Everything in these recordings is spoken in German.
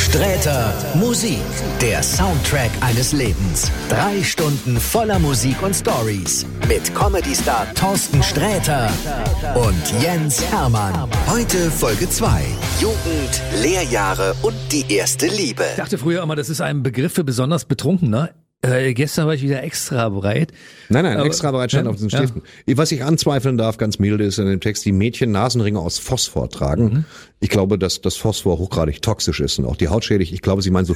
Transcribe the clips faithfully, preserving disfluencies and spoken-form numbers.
Sträter Musik, der Soundtrack eines Lebens. Drei Stunden voller Musik und Stories mit Comedy-Star Thorsten Sträter und Jens Hermann. Heute Folge zwei. Jugend, Lehrjahre und die erste Liebe. Ich dachte früher immer, das ist ein Begriff für besonders Betrunkener. Äh, gestern war ich wieder extra bereit. Nein, nein, Aber, extra bereit stand ja, auf den Stiften. Ja. Was ich anzweifeln darf, ganz milde, ist in dem Text, die Mädchen Nasenringe aus Phosphor tragen. Mhm. Ich glaube, dass das Phosphor hochgradig toxisch ist und auch die Haut schädigt. Ich glaube, sie meinen so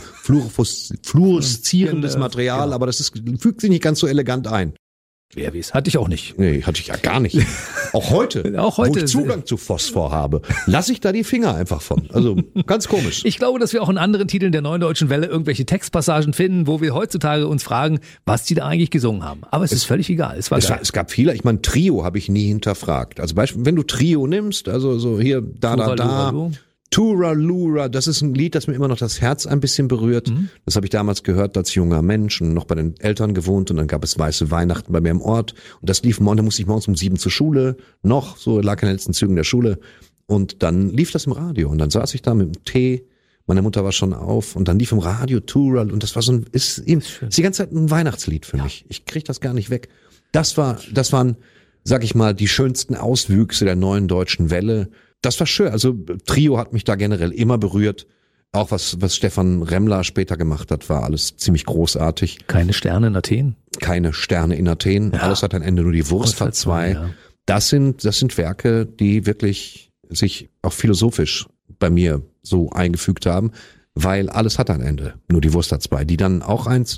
fluoreszierendes Material, genau. Aber das ist, fügt sich nicht ganz so elegant ein. Wer weiß, hatte ich auch nicht. Nee, hatte ich ja gar nicht. Auch heute, auch heute, wo ich Zugang zu Phosphor habe, lasse ich da die Finger einfach von. Also ganz komisch. Ich glaube, dass wir auch in anderen Titeln der Neuen Deutschen Welle irgendwelche Textpassagen finden, wo wir heutzutage uns fragen, was die da eigentlich gesungen haben. Aber es, es ist völlig egal. Es war es, geil. War, es gab viele, ich meine, Trio habe ich nie hinterfragt. Also Beispiel, wenn du Trio nimmst, also so hier, da, da, da. Tura Lura, das ist ein Lied, das mir immer noch das Herz ein bisschen berührt. Mhm. Das habe ich damals gehört als junger Mensch und noch bei den Eltern gewohnt und dann gab es weiße Weihnachten bei mir im Ort und das lief morgen, da musste ich morgens um sieben zur Schule, noch, so lag in den letzten Zügen der Schule und dann lief das im Radio und dann saß ich da mit dem Tee, meine Mutter war schon auf und dann lief im Radio Tura und das war so ein, ist, ist, ist die ganze Zeit ein Weihnachtslied für ja. mich. Ich krieg das gar nicht weg. Das war, das waren, sag ich mal, die schönsten Auswüchse der Neuen Deutschen Welle. Das war schön. Also Trio hat mich da generell immer berührt. Auch was was Stefan Remmler später gemacht hat, war alles ziemlich großartig. Keine Sterne in Athen. Keine Sterne in Athen. Ja. Alles hat ein Ende, nur die Wurst hat zwei. Ja. Das sind das sind Werke, die wirklich sich auch philosophisch bei mir so eingefügt haben, weil alles hat ein Ende, nur die Wurst hat zwei. Die dann auch eins.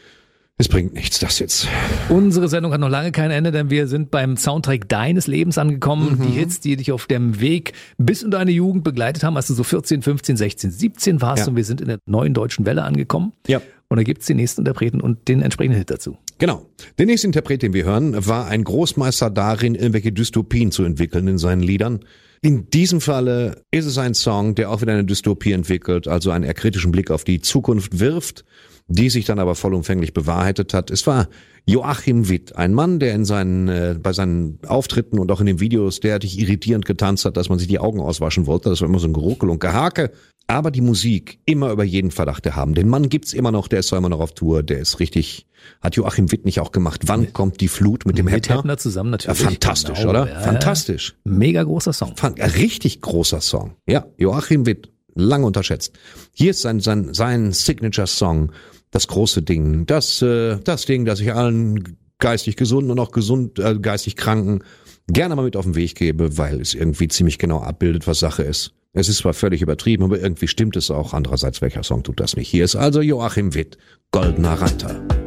Es bringt nichts, das jetzt. Unsere Sendung hat noch lange kein Ende, denn wir sind beim Soundtrack deines Lebens angekommen. Mhm. Die Hits, die dich auf dem Weg bis in deine Jugend begleitet haben, als du so vierzehn, fünfzehn, sechzehn, siebzehn warst ja. Und wir sind in der Neuen Deutschen Welle angekommen. Ja. Und da gibt's den nächsten Interpreten und den entsprechenden Hit dazu. Genau. Der nächste Interpret, den wir hören, war ein Großmeister darin, irgendwelche Dystopien zu entwickeln in seinen Liedern. In diesem Falle ist es ein Song, der auch wieder eine Dystopie entwickelt, also einen eher kritischen Blick auf die Zukunft wirft, die sich dann aber vollumfänglich bewahrheitet hat. Es war Joachim Witt, ein Mann, der in seinen äh, bei seinen Auftritten und auch in den Videos derartig irritierend getanzt hat, dass man sich die Augen auswaschen wollte. Das war immer so ein Geruckel und Gehake. Aber die Musik immer über jeden Verdacht haben. Den Mann gibt's immer noch, der ist zwar immer noch auf Tour, der ist richtig, hat Joachim Witt nicht auch gemacht. Wann mit, kommt die Flut mit dem mit Heppner? Heppner zusammen natürlich. Ja, fantastisch, genau, oder? Ja, fantastisch. Mega großer Song. Fan- richtig großer Song. Ja, Joachim Witt, lange unterschätzt. Hier ist sein sein sein Signature-Song. Das große Ding, das äh, das Ding, das ich allen geistig gesunden und auch gesund äh, geistig Kranken gerne mal mit auf den Weg gebe, weil es irgendwie ziemlich genau abbildet, was Sache ist. Es ist zwar völlig übertrieben, aber irgendwie stimmt es auch. Andererseits, welcher Song tut das nicht? Hier ist also Joachim Witt, Goldener Reiter.